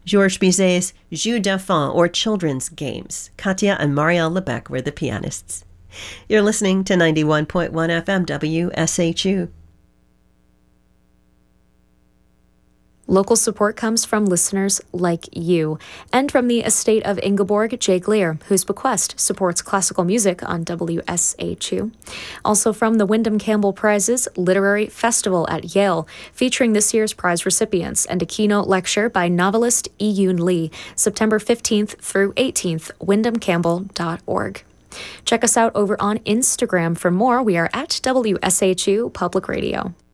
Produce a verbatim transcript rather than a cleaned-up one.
Georges Bizet's Jeux d'enfants, or children's games. Katya and Marielle Lebec were the pianists. You're listening to ninety-one point one F M W S H U. Local support comes from listeners like you, and from the estate of Ingeborg J. Gleer, whose bequest supports classical music on W S H U. Also from the Wyndham Campbell Prizes Literary Festival at Yale, featuring this year's prize recipients and a keynote lecture by novelist Yi-Yoon Lee, September fifteenth through eighteenth, wyndham campbell dot org. Check us out over on Instagram for more. We are at W S H U Public Radio.